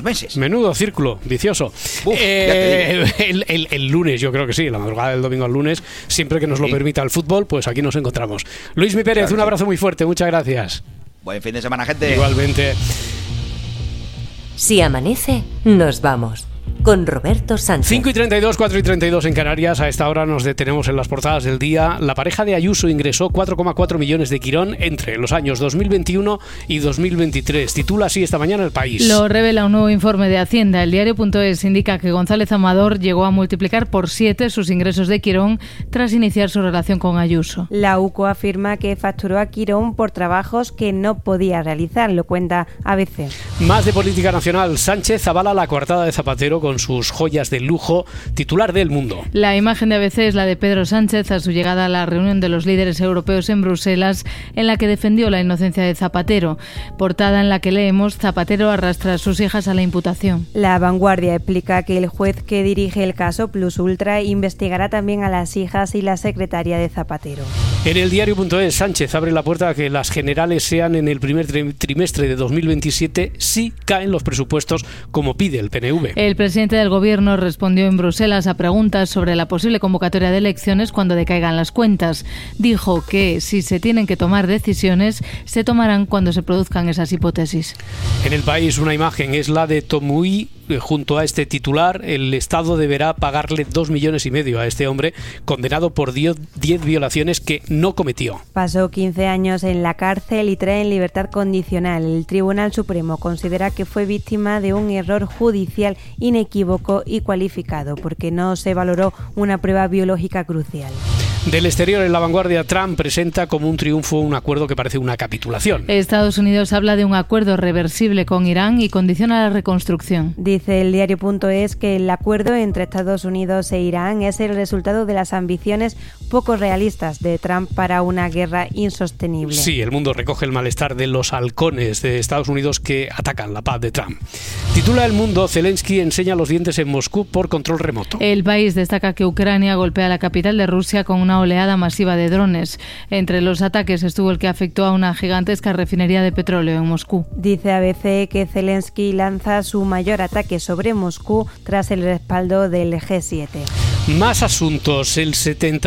meses. Menudo círculo vicioso. El lunes, yo creo que sí, la madrugada del domingo al lunes, siempre que nos lo permita el fútbol, pues aquí nos encontramos. Luismi Pérez, claro, un abrazo muy fuerte, muchas gracias. Buen fin de semana, gente. Igualmente. Si amanece, nos vamos. Con Roberto Sánchez. 5:32, 4:32 en Canarias. A esta hora nos detenemos en las portadas del día. La pareja de Ayuso ingresó 4,4 millones de Quirón entre los años 2021 y 2023. Titula así esta mañana El País. Lo revela un nuevo informe de Hacienda. El diario.es indica que González Amador llegó a multiplicar por 7 sus ingresos de Quirón tras iniciar su relación con Ayuso. La UCO afirma que facturó a Quirón por trabajos que no podía realizar, lo cuenta ABC. Más de política nacional. Sánchez avala la coartada de Zapatero con sus joyas de lujo, titular de El Mundo. La imagen de ABC es la de Pedro Sánchez a su llegada a la reunión de los líderes europeos en Bruselas, en la que defendió la inocencia de Zapatero. Portada en la que leemos: Zapatero arrastra a sus hijas a la imputación. La Vanguardia explica que el juez que dirige el caso Plus Ultra investigará también a las hijas y la secretaria de Zapatero. En el diario.es, Sánchez abre la puerta a que las generales sean en el primer trimestre de 2027 si caen los presupuestos como pide el PNV. El presidente del Gobierno respondió en Bruselas a preguntas sobre la posible convocatoria de elecciones cuando decaigan las cuentas. Dijo que si se tienen que tomar decisiones, se tomarán cuando se produzcan esas hipótesis. En El País, una imagen es la de Tomuí. Junto a este titular, el Estado deberá pagarle 2,5 millones a este hombre condenado por 10 violaciones que no cometió. Pasó 15 años en la cárcel y trae en libertad condicional. El Tribunal Supremo considera que fue víctima de un error judicial inequívoco y cualificado porque no se valoró una prueba biológica crucial. Del exterior, en La Vanguardia, Trump presenta como un triunfo un acuerdo que parece una capitulación. Estados Unidos habla de un acuerdo reversible con Irán y condiciona la reconstrucción. Dice el diario.es que el acuerdo entre Estados Unidos e Irán es el resultado de las ambiciones poco realistas de Trump para una guerra insostenible. Sí, El Mundo recoge el malestar de los halcones de Estados Unidos que atacan la paz de Trump. Titula El Mundo: Zelensky enseña los dientes en Moscú por control remoto. El País destaca que Ucrania golpea la capital de Rusia con una oleada masiva de drones. Entre los ataques estuvo el que afectó a una gigantesca refinería de petróleo en Moscú. Dice ABC que Zelensky lanza su mayor ataque sobre Moscú tras el respaldo del G7. Más asuntos. El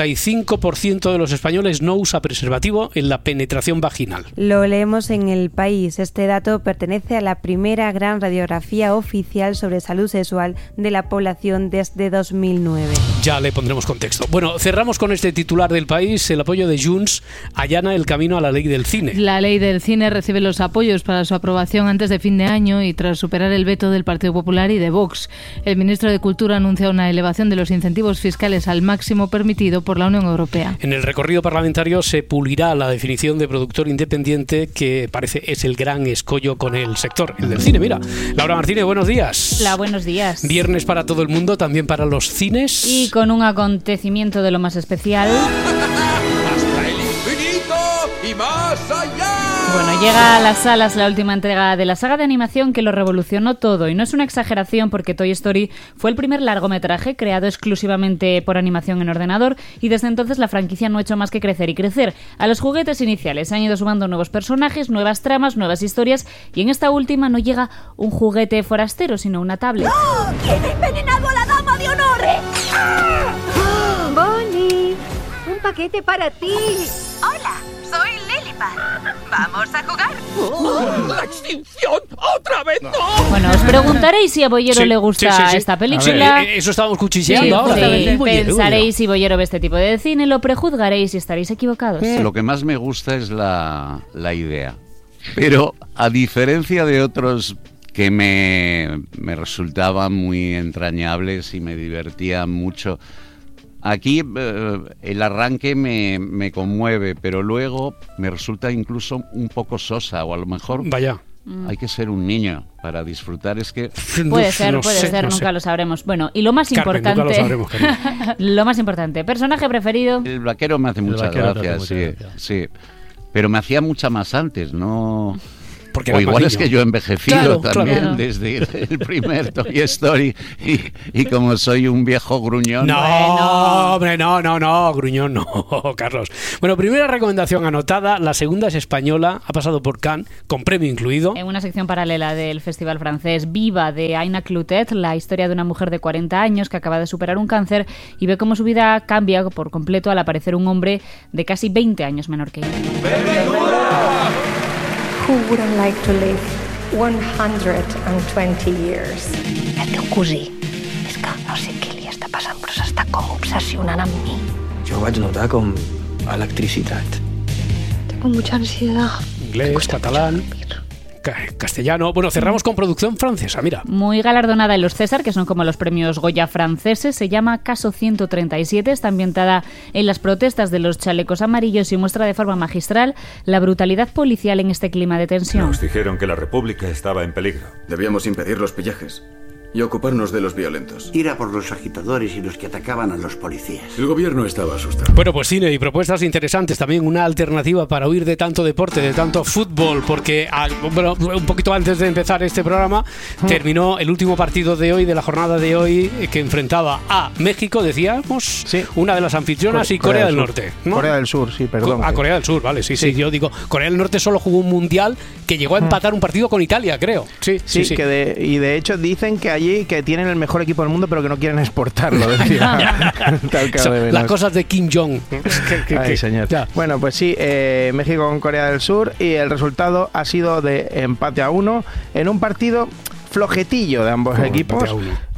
75% de los españoles no usa preservativo en la penetración vaginal. Lo leemos en El País. Este dato pertenece a la primera gran radiografía oficial sobre salud sexual de la población desde 2009. Ya le pondremos contexto. Bueno, cerramos con este titular del País. El apoyo de Junts allana el camino a la ley del cine. La ley del cine recibe los apoyos para su aprobación antes de fin de año y tras superar el veto del Partido Popular y de Vox. El ministro de Cultura anuncia una elevación de los incentivos fiscales al máximo permitido por la Unión Europea. En el recorrido parlamentario se pulirá la definición de productor independiente que parece es el gran escollo con el sector, el del cine. Mira, Laura Martínez, buenos días. Hola, buenos días. Viernes para todo el mundo, también para los cines. Y con un acontecimiento de lo más especial. ¡Hasta el infinito y más allá! Bueno, llega a las salas la última entrega de la saga de animación que lo revolucionó todo. Y no es una exageración porque Toy Story fue el primer largometraje creado exclusivamente por animación en ordenador y desde entonces la franquicia no ha hecho más que crecer y crecer. A los juguetes iniciales se han ido sumando nuevos personajes, nuevas tramas, nuevas historias y en esta última no llega un juguete forastero, sino una tablet. ¡Oh! ¿Quién ha envenenado a la dama de honor? Bonnie, un paquete para ti. Hola, soy Lilipad. ¿Vamos a jugar? ¡La extinción! ¡Otra vez no! Bueno, os preguntaréis si a Boyero le gusta esta película. Ver, eso estábamos cuchicheando ahora. Pensaréis si Boyero ve este tipo de cine, lo prejuzgaréis y estaréis equivocados. Lo que más me gusta es la idea. Pero a diferencia de otros que me resultaban muy entrañables y me divertían mucho, aquí el arranque me conmueve, pero luego me resulta incluso un poco sosa, o a lo mejor hay que ser un niño para disfrutar. Es que puede ser, nunca lo sabremos. Bueno, y lo más importante, nunca lo sabremos, lo más importante, personaje preferido. El vaquero me hace mucha gracia, sí. Pero me hacía mucha más antes, ¿no? porque o igual es niño. que yo he envejecido también claro. desde el primer Toy Story y como soy un viejo gruñón. No, Bueno. hombre, no, gruñón no, Carlos. Bueno, primera recomendación anotada, la segunda es española, ha pasado por Cannes, con premio incluido. En una sección paralela del festival francés Viva de Aina Clotet, la historia de una mujer de 40 años que acaba de superar un cáncer y ve cómo su vida cambia por completo al aparecer un hombre de casi 20 años menor que ella. Who wouldn't like to live 120 years? El teu cosí, és que no sé què li està passant, però s'està com obsessionant amb mi. Jo vaig notar com electricitat. Tengo mucha ansiedad. Inglés, catalán, castellano. Bueno, cerramos con producción francesa, mira. Muy galardonada en los César, que son como los premios Goya franceses, se llama Caso 137, está ambientada en las protestas de los chalecos amarillos y muestra de forma magistral la brutalidad policial en este clima de tensión. Nos dijeron que la República estaba en peligro. Debíamos impedir los pillajes y ocuparnos de los violentos. Ir a por los agitadores y los que atacaban a los policías. El gobierno estaba asustado. Bueno, pues cine y propuestas interesantes. También una alternativa para huir de tanto deporte, de tanto fútbol, porque bueno, un poquito antes de empezar este programa terminó el último partido de hoy, de la jornada de hoy, que enfrentaba a México, decíamos, sí, una de las anfitrionas, y Corea del Norte, ¿no? Corea del Sur, sí, perdón. A Corea del Sur, vale, sí. Yo digo, Corea del Norte solo jugó un mundial que llegó a empatar un partido con Italia, creo. Sí. Y de hecho dicen que allí que tienen el mejor equipo del mundo, pero que no quieren exportarlo, decía. Las cosas de Kim Jong. Ay, señor. Bueno, pues sí, México con Corea del Sur, y el resultado ha sido de empate a 1 en un partido flojetillo de ambos equipos.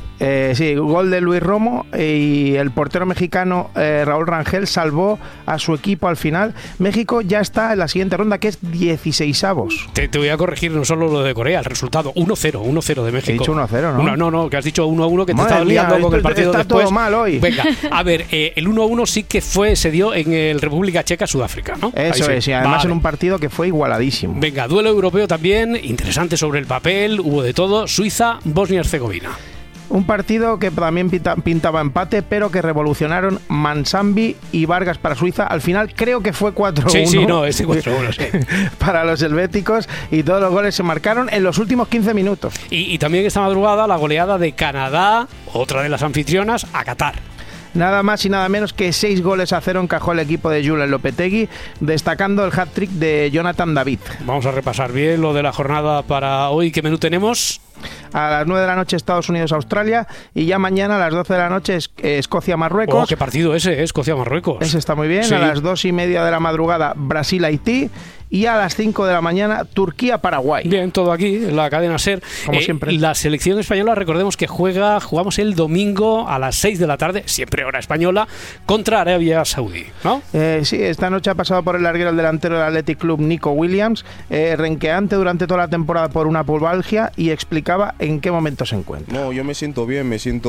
Sí, gol de Luis Romo, y el portero mexicano Raúl Rangel salvó a su equipo al final. México ya está en la siguiente ronda, que es 16avos. Te voy a corregir no solo lo de Corea, el resultado 1-0 de México. He dicho 1-0, ¿no? No, que has dicho 1-1, que te Madre estaba liando mía, con el partido está después. Todo mal hoy. Venga, a ver, el 1-1 sí que se dio en el República Checa, Sudáfrica, ¿no? Eso es, y además en un partido que fue igualadísimo. Venga, duelo europeo también, interesante sobre el papel, hubo de todo. Suiza, Bosnia-Herzegovina. Un partido que también pintaba empate, pero que revolucionaron Mansambi y Vargas para Suiza. Al final creo que fue 4-1. Sí, no, ese 4-1, sí. Para los helvéticos, y todos los goles se marcaron en los últimos 15 minutos. Y también esta madrugada la goleada de Canadá, otra de las anfitrionas, a Qatar. Nada más y nada menos que 6-0 encajó el equipo de Julen Lopetegui, destacando el hat-trick de Jonathan David. Vamos a repasar bien lo de la jornada para hoy. ¿Qué menú tenemos? A las 9 de la noche Estados Unidos-Australia, y ya mañana a las 12 de la noche Escocia-Marruecos. Oh, qué partido ese, Escocia-Marruecos. Ese está muy bien. Sí. A las 2:30 de la madrugada Brasil-Haití, y a las 5 de la mañana Turquía-Paraguay. Bien, todo aquí en la cadena SER. Como siempre. La selección española, recordemos que jugamos el domingo a las 6 de la tarde, siempre hora española, contra Arabia Saudí, ¿no? Sí, esta noche ha pasado por el larguero el delantero del Athletic Club, Nico Williams, renqueante durante toda la temporada por una pubalgia, y explicaba en qué momento se encuentra. No, yo me siento bien,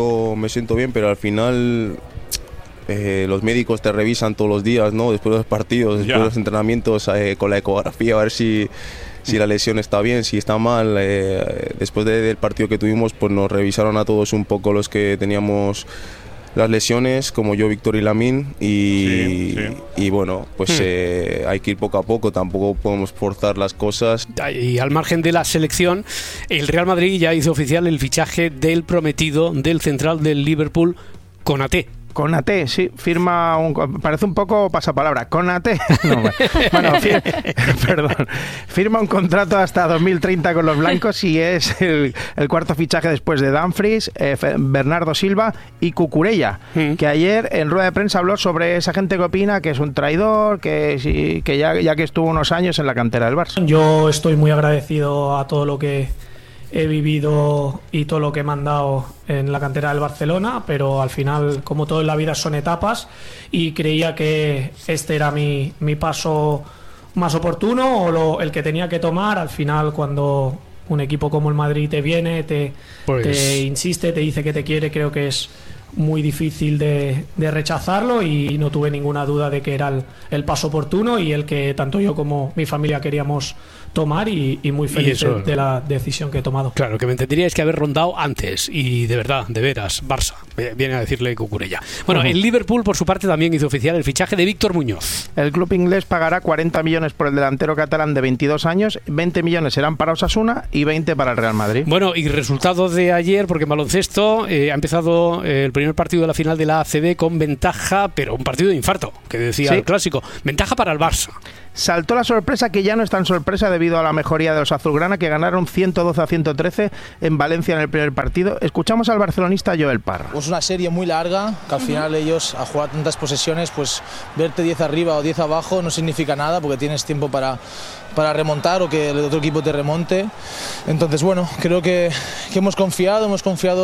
pero al final los médicos te revisan todos los días, ¿no? Después de los partidos, después de los entrenamientos, con la ecografía, a ver si la lesión está bien, si está mal. Después del partido que tuvimos, pues nos revisaron a todos un poco los que teníamos las lesiones, como yo, Víctor y Lamín, y bueno, pues hay que ir poco a poco, tampoco podemos forzar las cosas. Y al margen de la selección, el Real Madrid ya hizo oficial el fichaje del prometido del central del Liverpool, Konaté. Konaté, sí, parece un poco pasapalabra, Konaté. No, bueno, firma un contrato hasta 2030 con los blancos, y es el cuarto fichaje después de Dumfries, Bernardo Silva y Cucurella, que ayer en rueda de prensa habló sobre esa gente que opina que es un traidor, que ya que estuvo unos años en la cantera del Barça. Yo estoy muy agradecido a todo lo que he vivido y todo lo que me han dado en la cantera del Barcelona, pero al final, como todo en la vida, son etapas, y creía que este era mi paso más oportuno, o el que tenía que tomar. Al final, cuando un equipo como el Madrid te viene, te insiste, te dice que te quiere, creo que es muy difícil de rechazarlo, y no tuve ninguna duda de que era el paso oportuno y el que tanto yo como mi familia queríamos tomar y muy feliz de la decisión que he tomado. Claro, que me entenderíais que haber rondado antes y de verdad, de veras, Barça, viene a decirle Cucurella. Bueno, el Liverpool por su parte también hizo oficial el fichaje de Víctor Muñoz. El club inglés pagará 40 millones por el delantero catalán de 22 años, 20 millones serán para Osasuna y 20 para el Real Madrid. Bueno, y resultados de ayer, porque en baloncesto ha empezado el primer partido de la final de la ACB con ventaja, pero un partido de infarto, que decía el clásico, ventaja para el Barça. Saltó la sorpresa, que ya no es tan sorpresa debido a la mejoría de los azulgrana, que ganaron 112-113 en Valencia en el primer partido. Escuchamos al barcelonista Joel Parra. Es una serie muy larga, que al final ellos, a jugar tantas posesiones, pues verte 10 arriba o 10 abajo no significa nada, porque tienes tiempo para remontar o que el otro equipo te remonte. Entonces, bueno, creo que hemos confiado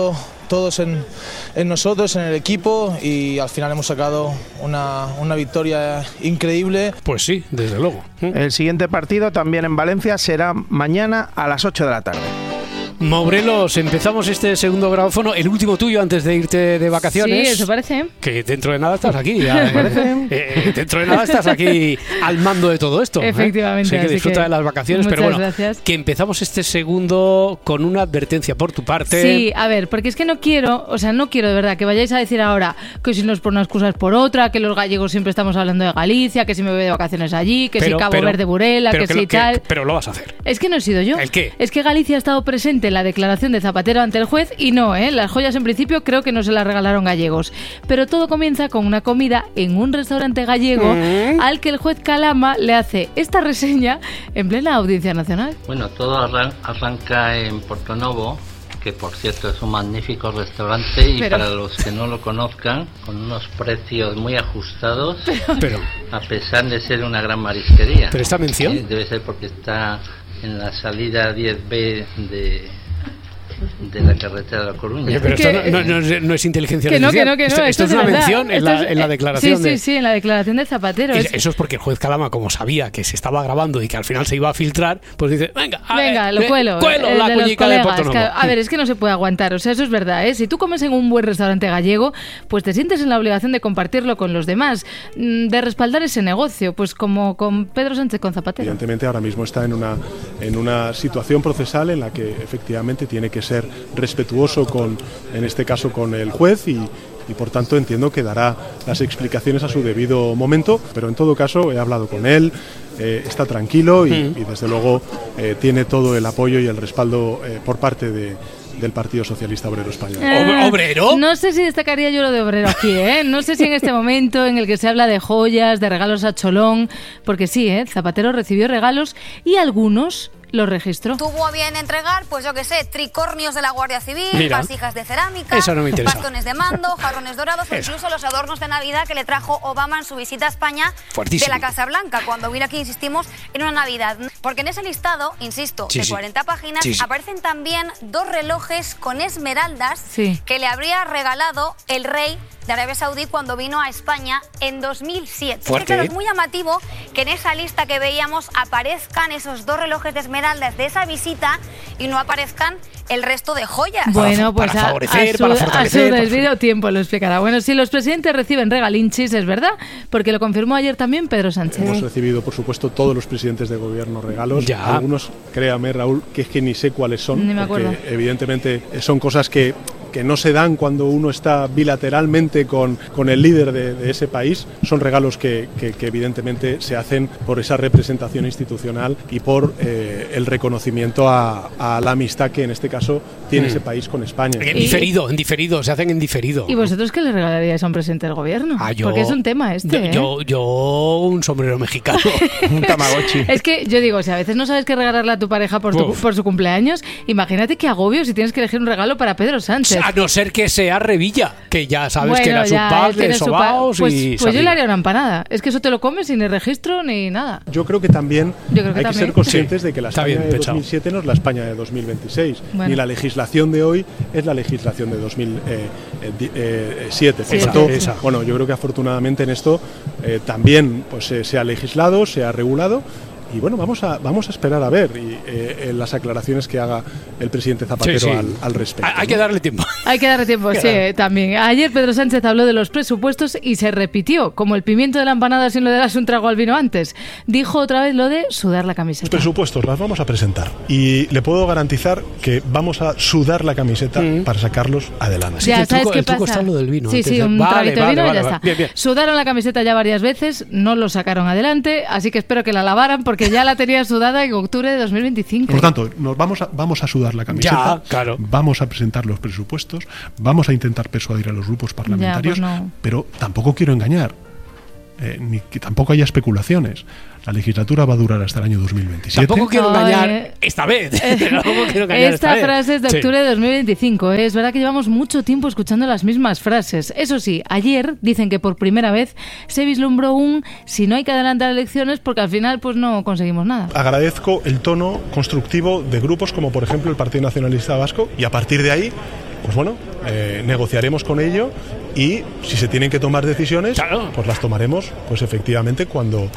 todos en nosotros, en el equipo, y al final hemos sacado una victoria increíble. Pues sí, desde luego. El siguiente partido, también en Valencia, será mañana a las 8 de la tarde. Maurelos, empezamos este segundo grabófono, el último tuyo antes de irte de vacaciones. Sí, eso parece. Que dentro de nada estás aquí. Dentro de nada estás aquí al mando de todo esto. Efectivamente. Sé que disfruta de las vacaciones, pero bueno, gracias. Que empezamos este segundo con una advertencia por tu parte. Sí, a ver, porque es que no quiero de verdad que vayáis a decir ahora que si no es por una excusa es por otra, que los gallegos siempre estamos hablando de Galicia, que si me voy de vacaciones allí, que si Cabo Verde Burela, que si tal. Pero lo vas a hacer. Es que no he sido yo. ¿El qué? Es que Galicia ha estado presente en la declaración de Zapatero ante el juez y no, las joyas en principio creo que no se las regalaron gallegos. Pero todo comienza con una comida en un restaurante gallego al que el juez Calama le hace esta reseña en plena Audiencia Nacional. Bueno, todo arranca en Portonovo, que por cierto es un magnífico restaurante y para los que no lo conozcan, con unos precios muy ajustados, pero a pesar de ser una gran marisquería. ¿Pero esta mención? Debe ser porque está en la salida 10B de la carretera de La Coruña. Oye, pero esto no es inteligencia artificial. Que no. Esto es una mención en la declaración. Sí, en la declaración de Zapatero. Eso es porque el juez Calama, como sabía que se estaba grabando y que al final se iba a filtrar, pues dice, venga, lo cuelo la cuñica de Portonovo. A ver, es que no se puede aguantar, o sea, eso es verdad, Si tú comes en un buen restaurante gallego, pues te sientes en la obligación de compartirlo con los demás, de respaldar ese negocio, pues como con Pedro Sánchez con Zapatero. Evidentemente ahora mismo está en una situación procesal en la que efectivamente tiene que ser respetuoso en este caso con el juez y por tanto entiendo que dará las explicaciones a su debido momento, pero en todo caso he hablado con él, está tranquilo y desde luego tiene todo el apoyo y el respaldo por parte del Partido Socialista Obrero Español. ¿Obrero? No sé si destacaría yo lo de obrero aquí, No sé si en este momento en el que se habla de joyas, de regalos a cholón, porque sí, Zapatero recibió regalos y algunos lo registró. Tuvo a bien entregar, pues yo qué sé, tricornios de la Guardia Civil, vasijas de cerámica, eso no me interesa. bastones de mando, jarrones dorados o incluso los adornos de Navidad que le trajo Obama en su visita a España de la Casa Blanca, cuando vino aquí, insistimos, en una Navidad. Porque en ese listado, insisto, de 40 páginas, aparecen también 2 relojes con esmeraldas que le habría regalado el rey de Arabia Saudí cuando vino a España en 2007. Es que, claro, es muy llamativo que en esa lista que veíamos aparezcan esos 2 relojes de esmeraldas de esa visita y no aparezcan el resto de joyas. Bueno, pues para favorecer, para fortalecer. A su debido tiempo lo explicará. Bueno, si los presidentes reciben regalinchis, es verdad, porque lo confirmó ayer también Pedro Sánchez. Hemos recibido, por supuesto, todos los presidentes de gobierno regalos. Algunos, créame, Raúl, que es que ni sé cuáles son. Ni me acuerdo. Porque evidentemente son cosas que no se dan cuando uno está bilateralmente con el líder de ese país. Son regalos que evidentemente se hacen por esa representación institucional y por el reconocimiento a la amistad que en este caso tiene ese país con España. En diferido, se hacen en diferido. ¿Y vosotros qué le regalaríais a un presidente del gobierno? Porque es un tema Yo un sombrero mexicano. Un Tamagotchi. Es que yo digo, si a veces no sabes qué regalarle a tu pareja por su cumpleaños, imagínate qué agobio si tienes que elegir un regalo para Pedro Sánchez. A no ser que sea Revilla, que ya sabes que era su pack de sobaos pues yo le haría una empanada. Es que eso te lo comes sin ni registro ni nada. Yo creo que también hay que ser conscientes de que la España de 2007 no es la España de 2026. Ni la legislación de hoy es la legislación de 2007. Por tanto, bueno, yo creo que afortunadamente en esto también pues se ha legislado, se ha regulado Y bueno, vamos a esperar a ver las aclaraciones que haga el presidente Zapatero al respecto. Hay que darle tiempo. Hay que darle tiempo, sí, también. Ayer Pedro Sánchez habló de los presupuestos y se repitió, como el pimiento de la empanada si no le das un trago al vino antes. Dijo otra vez lo de sudar la camiseta. Los presupuestos las vamos a presentar y le puedo garantizar que vamos a sudar la camiseta para sacarlos adelante. Ya, ¿sabes qué pasa? El truco está lo del vino. Sí, un traguito de vino y ya está. Bien. Sudaron la camiseta ya varias veces, no lo sacaron adelante, así que espero que la lavaran porque ya la tenía sudada en octubre de 2025. Por lo tanto, vamos a sudar la camiseta, vamos a presentar los presupuestos, vamos a intentar persuadir a los grupos parlamentarios, pero tampoco quiero engañar, ni que tampoco haya especulaciones. La legislatura va a durar hasta el año 2027. Tampoco quiero engañar esta vez. Esta frase es de octubre de 2025. Es verdad que llevamos mucho tiempo escuchando las mismas frases. Eso sí, ayer dicen que por primera vez se vislumbró si no hay que adelantar elecciones porque al final pues no conseguimos nada. Agradezco el tono constructivo de grupos como por ejemplo el Partido Nacionalista Vasco y a partir de ahí, pues bueno, negociaremos con ello y si se tienen que tomar decisiones, pues las tomaremos pues efectivamente cuando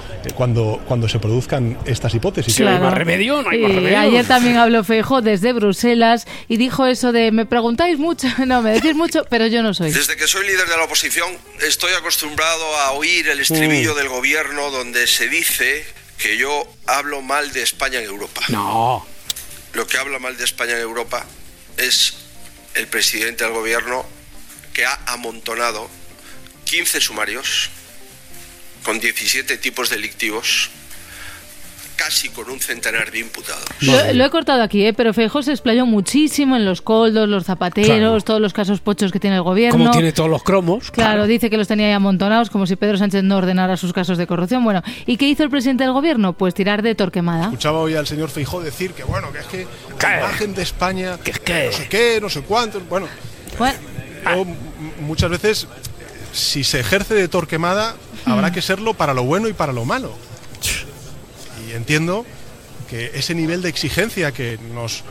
se produzcan estas hipótesis. Sí, no hay más remedio, no hay más remedio. Ayer también habló Feijóo desde Bruselas y dijo eso de me preguntáis mucho, no, me decís mucho, pero yo no soy. Desde que soy líder de la oposición estoy acostumbrado a oír el estribillo del gobierno donde se dice que yo hablo mal de España en Europa. No. Lo que habla mal de España en Europa es el presidente del gobierno que ha amontonado 15 sumarios con 17 tipos delictivos, casi con un centenar de imputados. Lo he cortado aquí, pero Feijóo se explayó muchísimo en los coldos, los zapateros, todos los casos pochos que tiene el gobierno. Como tiene todos los cromos. Claro, dice que los tenía ahí amontonados, como si Pedro Sánchez no ordenara sus casos de corrupción. Bueno, ¿y qué hizo el presidente del gobierno? Pues tirar de Torquemada. Escuchaba hoy al señor Feijóo decir que bueno, que es que la imagen de España, no sé qué, no sé cuánto. Bueno. Muchas veces, si se ejerce de Torquemada, habrá que serlo para lo bueno y para lo malo. Y entiendo que ese nivel de exigencia que nos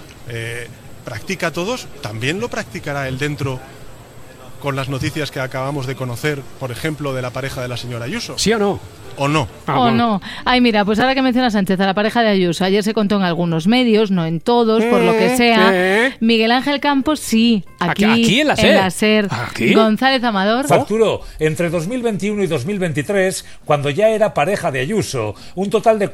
practica a todos, también lo practicará él dentro con las noticias que acabamos de conocer, por ejemplo, de la pareja de la señora Ayuso. ¿Sí o no? ¿O no? No. Ay, mira, pues ahora que menciona Sánchez a la pareja de Ayuso, ayer se contó en algunos medios, no en todos, por lo que sea. Miguel Ángel Campos, sí, aquí en la SER. ¿Aquí? González Amador. Facturó entre 2021 y 2023, cuando ya era pareja de Ayuso, un total de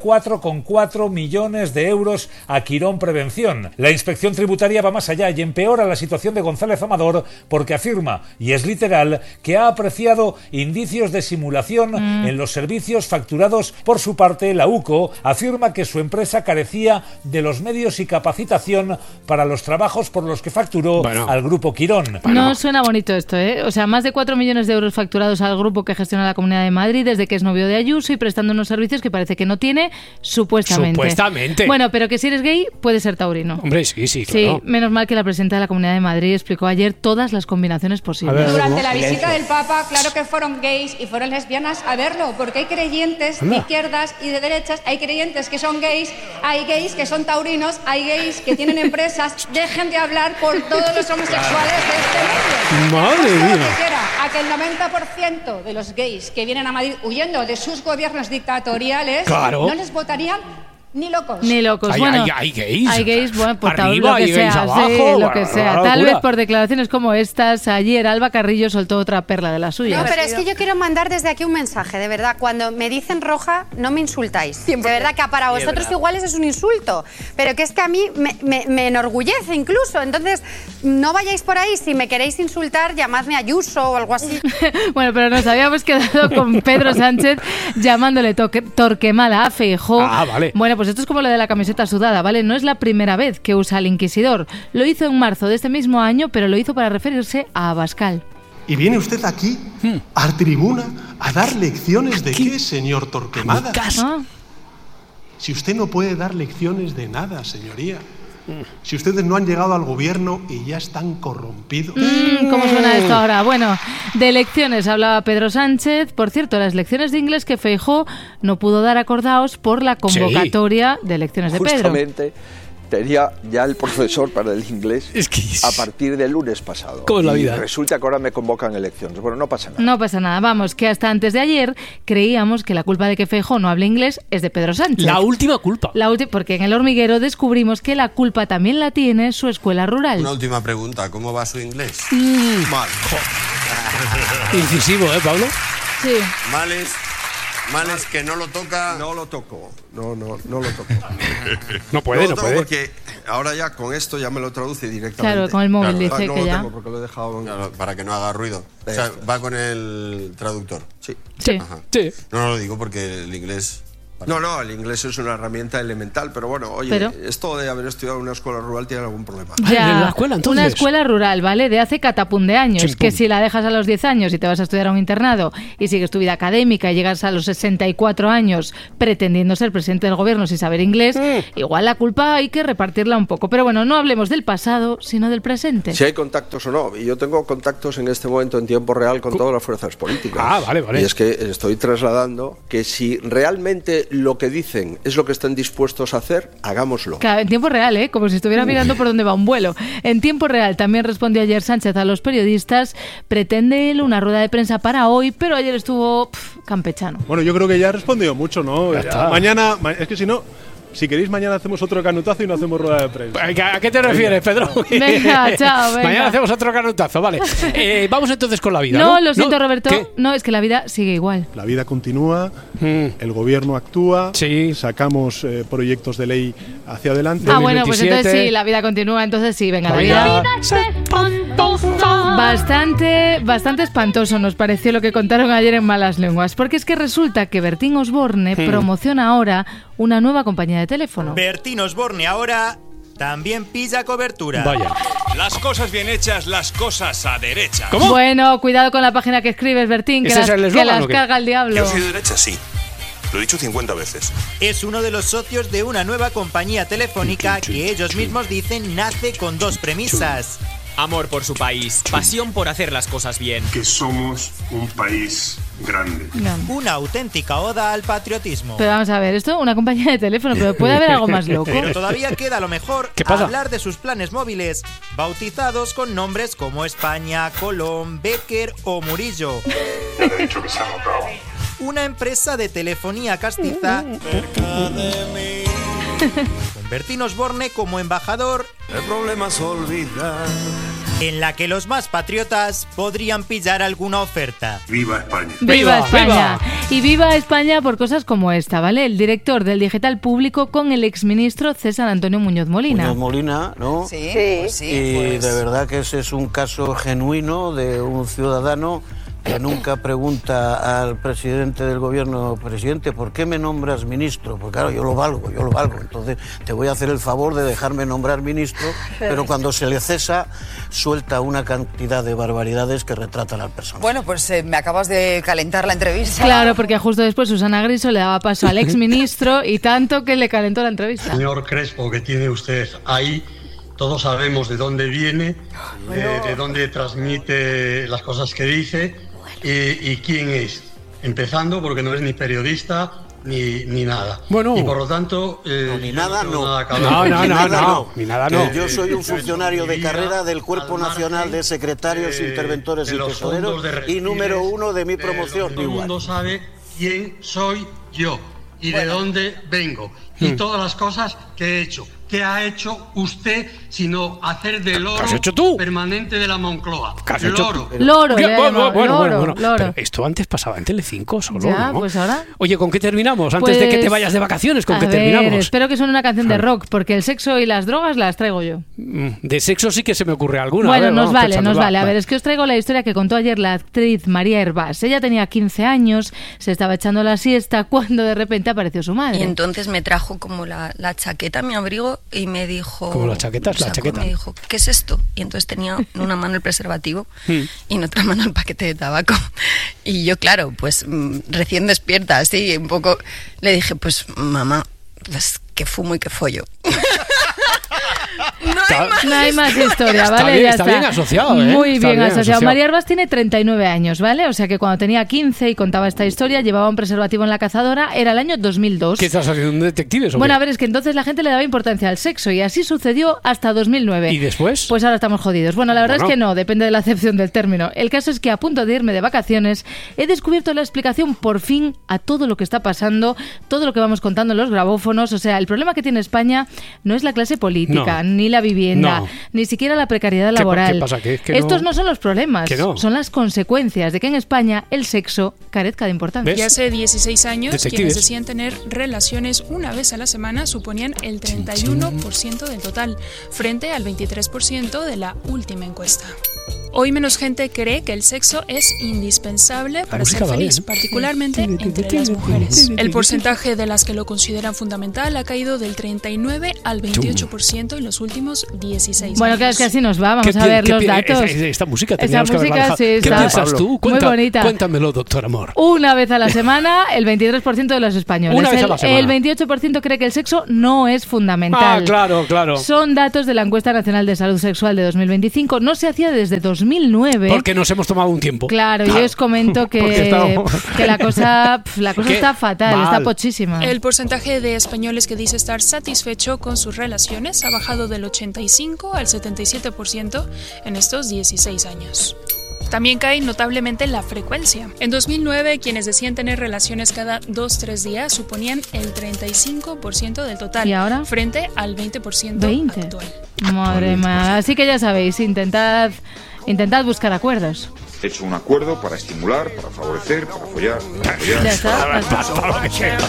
4,4 millones de euros a Quirón Prevención. La inspección tributaria va más allá y empeora la situación de González Amador porque afirma, y es literal, que ha apreciado indicios de simulación en los servicios facturados. Por su parte, la UCO afirma que su empresa carecía de los medios y capacitación para los trabajos por los que facturó al Grupo Quirón. No suena bonito esto, ¿eh? O sea, más de 4 millones de euros facturados al grupo que gestiona la Comunidad de Madrid desde que es novio de Ayuso y prestando unos servicios que parece que no tiene, supuestamente. Bueno, pero que si eres gay, puedes ser taurino. Hombre, sí, claro. Sí, menos mal que la presidenta de la Comunidad de Madrid explicó ayer todas las combinaciones posibles. Durante la visita del Papa, claro que fueron gays y fueron lesbianas a verlo, porque hay creyentes de izquierdas y de derechas, hay creyentes que son gays, hay gays que son taurinos, hay gays que tienen empresas. Dejen de hablar por todos los homosexuales de este medio. Madre mía. A que el 90% de los gays que vienen a Madrid huyendo de sus gobiernos dictatoriales no les votarían ni locos. Hay gays. Hay gays, bueno, por arriba, lo que sea, gays abajo, lo que sea. Tal vez por declaraciones como estas, ayer Alba Carrillo soltó otra perla de la suya. No, pero es que yo quiero mandar desde aquí un mensaje, de verdad. Cuando me dicen roja, no me insultáis. De verdad que para vosotros igual es un insulto, pero que es que a mí me enorgullece incluso. Entonces, no vayáis por ahí. Si me queréis insultar, llamadme Ayuso o algo así. Bueno, pero nos habíamos quedado con Pedro Sánchez llamándole Torquemada a Feijóo. Vale. Bueno, pues esto es como lo de la camiseta sudada, ¿vale? No es la primera vez que usa al inquisidor. Lo hizo en marzo de este mismo año, pero lo hizo para referirse a Abascal. ¿Y viene usted aquí, a tribuna, a dar lecciones de qué, señor Torquemada? Si usted no puede dar lecciones de nada, señoría. Si ustedes no han llegado al gobierno y ya están corrompidos. ¿Cómo suena esto ahora? Bueno, de elecciones hablaba Pedro Sánchez. Por cierto, las lecciones de inglés que Feijóo no pudo dar acordaos por la convocatoria de elecciones de Pedro. Justamente tenía ya el profesor para el inglés a partir del lunes pasado. ¿Cómo es la vida? Y resulta que ahora me convocan elecciones. Bueno, no pasa nada. No pasa nada. Vamos, que hasta antes de ayer creíamos que la culpa de que Feijóo no hable inglés es de Pedro Sánchez. La última culpa. Porque en El Hormiguero descubrimos que la culpa también la tiene su escuela rural. Una última pregunta, ¿cómo va su inglés? Mal. Incisivo, Pablo? Sí. Males que no lo toca. No lo toco. No lo toco. No puede. Porque ahora ya con esto ya me lo traduce directamente. Claro, con el móvil dice no que lo ya. tengo porque lo he dejado para que no haga ruido. O sea, va con el traductor. Sí. Ajá. No lo digo porque el inglés. No, el inglés es una herramienta elemental, pero bueno, oye, esto de haber estudiado en una escuela rural tiene algún problema. Ya, ¿en la escuela, entonces? Una escuela rural, ¿vale? De hace catapum de años, Chimpum. que si la dejas a los 10 años y te vas a estudiar a un internado y sigues tu vida académica y llegas a los 64 años pretendiendo ser presidente del gobierno sin saber inglés, igual la culpa hay que repartirla un poco. Pero bueno, no hablemos del pasado, sino del presente. Si hay contactos o no, y yo tengo contactos en este momento en tiempo real con todas las fuerzas políticas. Vale. Y es que estoy trasladando que si realmente lo que dicen es lo que están dispuestos a hacer, hagámoslo. Claro, en tiempo real, como si estuviera mirando por dónde va un vuelo. En tiempo real también respondió ayer Sánchez a los periodistas. Pretende él una rueda de prensa para hoy, pero ayer estuvo campechano. Bueno, yo creo que ya ha respondido mucho, ¿no? Mañana, es que si no... Si queréis, mañana hacemos otro canutazo y no hacemos rueda de prensa. ¿A qué te refieres, Pedro? Venga, chao, venga. Mañana hacemos otro canutazo, vale. Vamos entonces con la vida, ¿no? Lo siento, Roberto. ¿Qué? No, es que la vida sigue igual. La vida continúa, el gobierno actúa, sacamos proyectos de ley hacia adelante. Bueno, pues entonces sí, la vida continúa, entonces sí, venga, la vida es espantosa. Bastante espantoso nos pareció lo que contaron ayer en Malas Lenguas, porque es que resulta que Bertín Osborne promociona ahora una nueva compañía de teléfono. Bertín Osborne ahora también pilla cobertura. Vaya. Las cosas bien hechas, las cosas a derecha. ¿Cómo? Bueno, cuidado con la página que escribes, Bertín, que las carga el diablo. Yo soy de derecha, sí. Lo he dicho 50 veces. Es uno de los socios de una nueva compañía telefónica que ellos mismos dicen nace con dos premisas. Amor por su país, pasión por hacer las cosas bien. Que somos un país grande. Una auténtica oda al patriotismo. Pero vamos a ver, esto es una compañía de teléfono, pero puede haber algo más loco. Pero todavía queda lo mejor, hablar de sus planes móviles, bautizados con nombres como España, Colón, Becker o Murillo. Ya te he dicho que se ha notado. Una empresa de telefonía castiza con Bertín Osborne como embajador. El problema es olvidar. En la que los más patriotas podrían pillar alguna oferta. ¡Viva España! ¡Viva España! Y viva España por cosas como esta, ¿vale? El director del Digital Público con el exministro César Antonio Muñoz Molina. Muñoz Molina, ¿no? Sí. Y de verdad que ese es un caso genuino de un ciudadano que nunca pregunta al presidente del gobierno, presidente, ¿por qué me nombras ministro? Porque claro, yo lo valgo, entonces te voy a hacer el favor de dejarme nombrar ministro, pero cuando se le cesa, suelta una cantidad de barbaridades que retratan al personaje. Bueno, pues me acabas de calentar la entrevista. Claro, porque justo después Susana Griso le daba paso al exministro y tanto que le calentó la entrevista. Señor Crespo, que tiene usted ahí, todos sabemos de dónde viene, de dónde transmite las cosas que dice y quién es. Empezando porque no es ni periodista ni nada. Bueno. Y por lo tanto... ni nada no. Ni nada no. Yo soy un funcionario de carrera del Cuerpo Nacional de Secretarios, Interventores y Tesoreros y número 1 de mi promoción. Todo el mundo sabe quién soy yo y de dónde vengo y todas las cosas que he hecho. ¿Qué ha hecho usted sino hacer del loro permanente de la Moncloa? ¿Qué has hecho tú? Loro. Bueno. Pero esto antes pasaba en Telecinco solo, ya, ¿no? Pues ahora... Oye, ¿con qué terminamos? Antes de que te vayas de vacaciones, ¿con qué terminamos? Espero que suene una canción de rock, porque el sexo y las drogas las traigo yo. De sexo sí que se me ocurre alguna. Bueno, nos vale. A ver, es que os traigo la historia que contó ayer la actriz María Hervás. Ella tenía 15 años, se estaba echando la siesta cuando de repente apareció su madre. Y entonces me trajo como la chaqueta, mi abrigo, y me dijo... ¿Como la chaqueta? La chaqueta. Me dijo, ¿qué es esto? Y entonces tenía en una mano el preservativo y en otra mano el paquete de tabaco. Y yo, claro, pues recién despierta, así, un poco, le dije, pues mamá, pues que fumo y que follo. No hay más historia, ¿vale? Está bien asociado, ¿eh? Muy bien asociado. María Herbas tiene 39 años, ¿vale? O sea que cuando tenía 15 y contaba esta historia, llevaba un preservativo en la cazadora, era el año 2002. ¿Qué estás haciendo, un detective? Bueno, a ver, es que entonces la gente le daba importancia al sexo y así sucedió hasta 2009. ¿Y después? Pues ahora estamos jodidos. Bueno, la verdad es que no, depende de la acepción del término. El caso es que a punto de irme de vacaciones he descubierto la explicación por fin a todo lo que está pasando, todo lo que vamos contando en los grabófonos. O sea, el problema que tiene España no es la clase política, ni la vivienda, ni siquiera la precariedad laboral. ¿Qué pasa? ¿Que estos no son los problemas, son las consecuencias de que en España el sexo carezca de importancia. Y hace 16 años, quienes decían tener relaciones una vez a la semana suponían el 31% del total, frente al 23% de la última encuesta. Hoy menos gente cree que el sexo es indispensable para ser feliz, particularmente entre las mujeres. El porcentaje de las que lo consideran fundamental ha caído del 39 al 28% en los últimos 16 años. Bueno, claro, es que así nos va, vamos a ver los datos. Esta música teníamos que haber bajado. Sí, ¿Qué piensas tú? Muy bonita. Cuéntamelo, doctor Amor. Una vez a la semana, el 23% de los españoles. Una vez a la semana. El 28% cree que el sexo no es fundamental. Claro. Son datos de la Encuesta Nacional de Salud Sexual de 2025. No se hacía desde 2009. Porque nos hemos tomado un tiempo. Claro, yo os comento que la cosa está fatal, está pochísima. El porcentaje de españoles que dice estar satisfecho con sus relaciones ha bajado del 85 al 77% en estos 16 años. También cae notablemente la frecuencia. En 2009, quienes decían tener relaciones cada 2-3 días suponían el 35% del total. ¿Y ahora? Frente al 20% actual. Madre mía. Así que ya sabéis, intentad buscar acuerdos. He hecho un acuerdo para estimular, para favorecer, para apoyar. Ya está.